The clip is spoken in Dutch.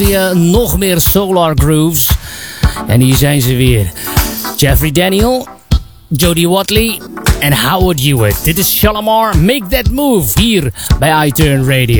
Nog meer Solar Grooves. En hier zijn ze weer. Jeffrey Daniel, Jody Watley en Howard Hewitt. Dit is Shalamar, Make That Move, hier bij iTurn Radio.